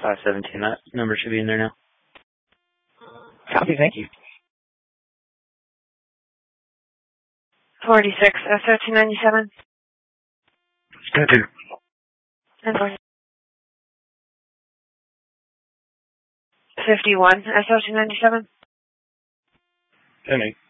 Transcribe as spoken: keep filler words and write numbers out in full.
five seventeen. That number should be in there now. Copy, thank you. forty-six, S O two ninety-seven. Go to. And fifty-one, S O two ninety-seven. Penny.